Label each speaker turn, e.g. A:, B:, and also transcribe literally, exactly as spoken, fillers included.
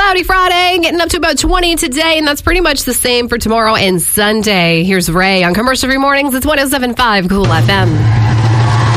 A: cloudy Friday, getting up to about twenty today, and that's pretty much the same for tomorrow and Sunday. Here's Ray on Commercial Free Mornings. It's one oh seven point five Cool F M.